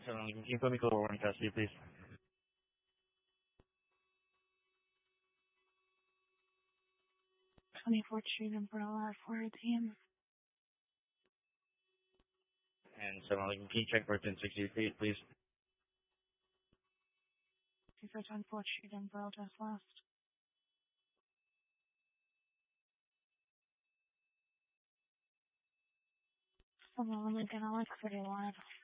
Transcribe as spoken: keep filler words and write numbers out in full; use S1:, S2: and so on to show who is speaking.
S1: So, um, can you put me call one custody, please?
S2: twenty-fourth Street Umbrella four eighteen.
S1: And so, um, can you check for ten sixty-eight, please?
S2: For twenty-fourth Street Umbrella just last. Someone Lincoln Alex City Live.